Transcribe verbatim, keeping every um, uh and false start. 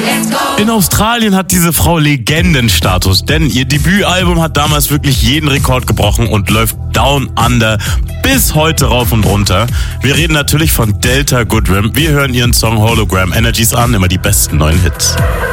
In Australien hat diese Frau Legendenstatus, denn ihr Debütalbum hat damals wirklich jeden Rekord gebrochen und läuft Down Under bis heute rauf und runter. Wir reden natürlich von Delta Goodrem. Wir hören ihren Song Hologram Energies an, immer die besten neuen Hits.